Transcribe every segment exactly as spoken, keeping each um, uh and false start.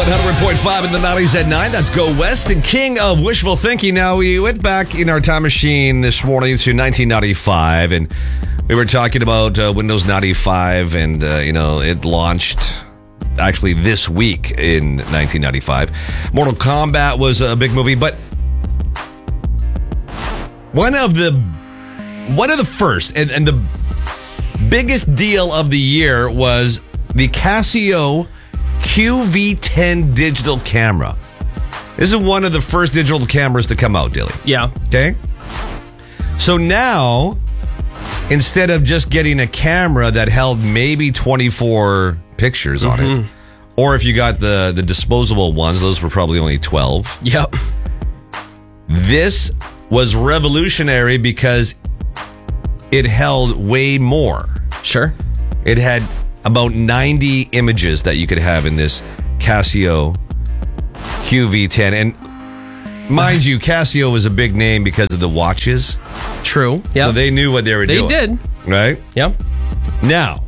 one hundred point five in the nineties at nine. That's Go West and King of Wishful Thinking. Now, we went back in our time machine this morning to nineteen ninety-five, and we were talking about uh, Windows ninety-five, and, uh, you know, it launched actually this week in nineteen ninety-five. Mortal Kombat was a big movie, but one of the one of the first and, and the biggest deal of the year was the Casio Q V ten digital camera. This is one of the first digital cameras to come out, Dilly. Yeah. Okay? So now, instead of just getting a camera that held maybe twenty-four pictures on mm-hmm. it, or if you got the, the disposable ones, those were probably only twelve. Yep. This was revolutionary because it held way more. Sure. It had about ninety images that you could have in this Casio Q V ten. And mind you, Casio was a big name because of the watches. True. Yeah. So they knew what they were they doing. They did. Right? Yep. Now,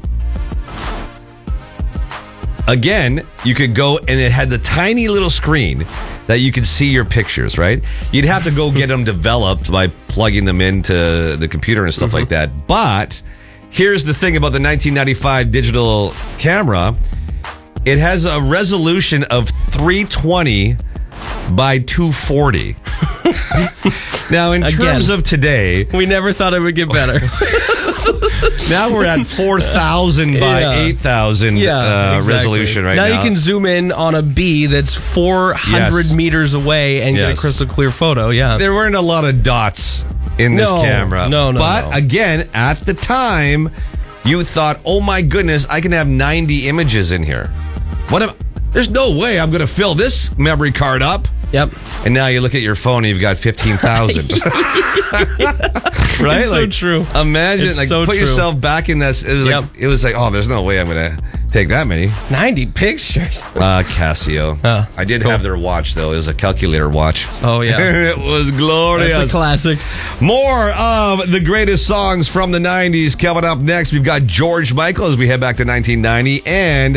again, you could go and it had the tiny little screen that you could see your pictures, right? You'd have to go get them developed by plugging them into the computer and stuff mm-hmm. like that. But here's the thing about the nineteen ninety-five digital camera. It has a resolution of three twenty by two forty. Now, in Again, terms of today, we never thought it would get better. Now we're at four thousand by yeah. eight thousand yeah, uh, exactly. resolution right now. now. Now you can zoom in on a bee that's four hundred yes. meters away and yes. get a crystal clear photo. Yeah. There weren't a lot of dots in this no, camera. No, no, But no. again, at the time, you thought, oh my goodness, I can have ninety images in here. What am, there's no way I'm going to fill this memory card up. Yep. And now you look at your phone and you've got fifteen thousand. Right? It's like, so true. Imagine, it's like, so put true. yourself back in that. It was, yep. like, it was like, oh, there's no way I'm going to take that many. ninety pictures. Uh, Casio. Oh, I did cool. have their watch, though. It was a calculator watch. Oh, yeah. It was glorious. That's a classic. More of the greatest songs from the nineties coming up next. We've got George Michael as we head back to nineteen ninety and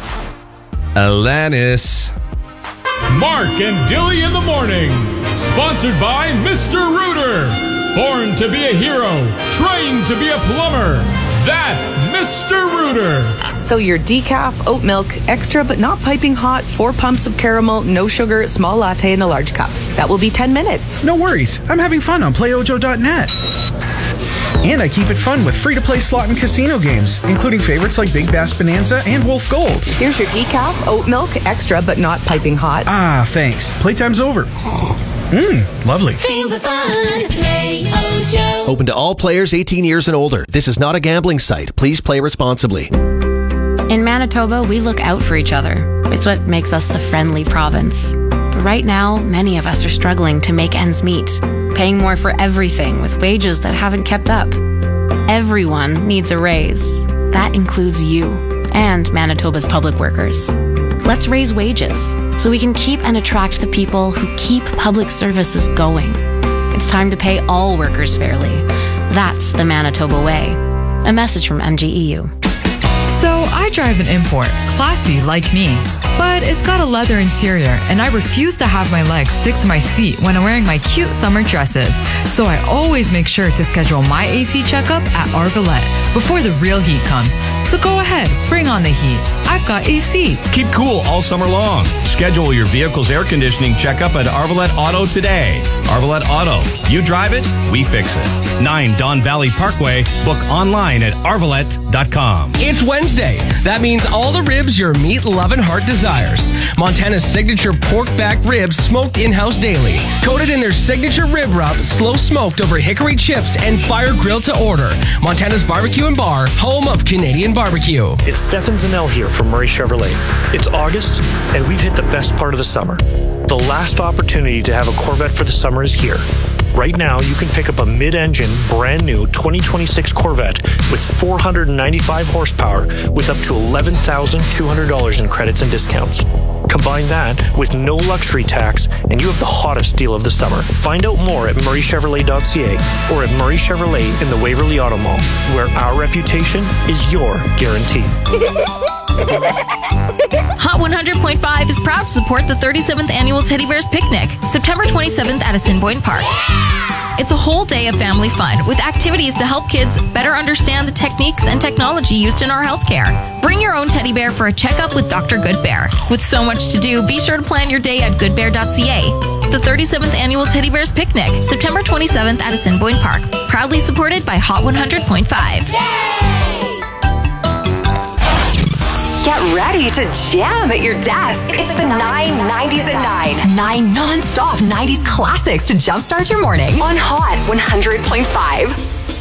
Alanis. Mark and Dilly in the morning. Sponsored by Mister Rooter. Born to be a hero. Trained to be a plumber. That's Mister Rooter. So your decaf, oat milk, extra but not piping hot, four pumps of caramel, no sugar, small latte in a large cup. That will be ten minutes. No worries. I'm having fun on play ojo dot net. And I keep it fun with free-to-play slot and casino games, including favorites like Big Bass Bonanza and Wolf Gold. Here's your decaf, oat milk, extra but not piping hot. Ah, thanks. Playtime's over. Mmm, lovely. Feel the fun. Play Ojo. Open to all players eighteen years and older. This is not a gambling site. Please play responsibly. In Manitoba, we look out for each other. It's what makes us the friendly province. But right now, many of us are struggling to make ends meet, paying more for everything with wages that haven't kept up. Everyone needs a raise. That includes you and Manitoba's public workers. Let's raise wages so we can keep and attract the people who keep public services going. It's time to pay all workers fairly. That's the Manitoba way. A message from M G E U. So I drive an import, classy like me, but it's got a leather interior and I refuse to have my legs stick to my seat when I'm wearing my cute summer dresses. So I always make sure to schedule my A C checkup at Arvalette before the real heat comes. So go ahead, bring on the heat. I've got A C. Keep cool all summer long. Schedule your vehicle's air conditioning checkup at Arvalette Auto today. Arvalette Auto. You drive it, we fix it. nine Don Valley Parkway. Book online at arvalette dot com. It's Wednesday. That means all the ribs your meat-loving heart desires. Montana's signature pork back ribs smoked in-house daily. Coated in their signature rib rub, slow smoked over hickory chips and fire grilled to order. Montana's Barbecue and Bar, home of Canadian barbecue. It's Stefan Zanel here from Murray Chevrolet. It's August, and we've hit the best part of the summer. The last opportunity to have a Corvette for the summer is here. Right now, you can pick up a mid-engine, brand new twenty twenty-six Corvette with four hundred ninety-five horsepower with up to eleven thousand two hundred dollars in credits and discounts. Combine that with no luxury tax, and you have the hottest deal of the summer. Find out more at murray chevrolet dot c a or at Murray Chevrolet in the Waverly Auto Mall, where our reputation is your guarantee. Hot one hundred point five is proud to support the thirty-seventh Annual Teddy Bears Picnic, September twenty-seventh at Assiniboine Park. It's a whole day of family fun with activities to help kids better understand the techniques and technology used in our healthcare. Bring your own teddy bear for a checkup with Doctor Goodbear. With so much to do, be sure to plan your day at good bear dot c a. The thirty-seventh Annual Teddy Bears Picnic, September twenty-seventh at Assiniboine Park. Proudly supported by Hot one hundred point five. Get ready to jam at your desk. It's the nine nineties at nine. Nine non-stop nineties classics to jumpstart your morning on Hot one hundred point five.